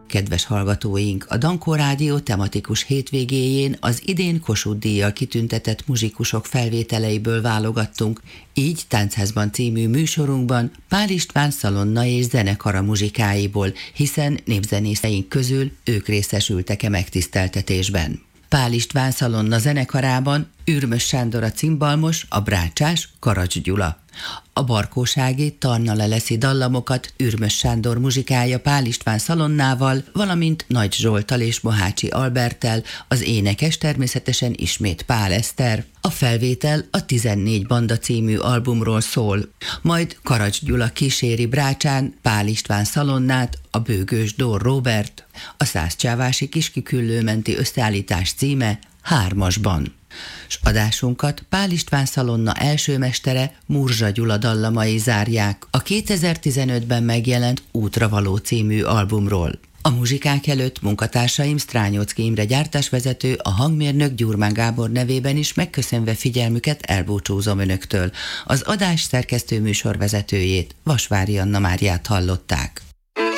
Kedves hallgatóink, a Dankó Rádió tematikus hétvégéjén az idén Kossuth-díjjal kitüntetett muzsikusok felvételeiből válogattunk, így Táncházban című műsorunkban Pál István szalonna és zenekara muzsikáiból, hiszen népzenészeink közül ők részesültek megtiszteltetésben. Pál István szalonna zenekarában Ürmös Sándor a cimbalmos, a brácsás Karacs Gyula. A barkósági, tarnaleleszi dallamokat Ürmös Sándor muzsikálja Pál István szalonnával, valamint Nagy Zsolttal és Mohácsi Alberttel, az énekes természetesen ismét Pál Eszter. A felvétel a 14 Banda című albumról szól, majd Karacs Gyula kíséri brácsán Pál István szalonnát, a bőgős Dór Róbert, a Szászcsávási Kiskiküllőmenti összeállítás címe Hármasban. S adásunkat Pál István szalonna első mestere, Murzsa Gyula dallamai zárják a 2015-ben megjelent Útra való című albumról. A muzsikák előtt munkatársaim Strányocki Imre gyártásvezető, a hangmérnök Gyurmán Gábor nevében is megköszönve figyelmüket elbúcsúzom önöktől. Az adás szerkesztő műsorvezetőjét, Vasvári Anna Máriát hallották.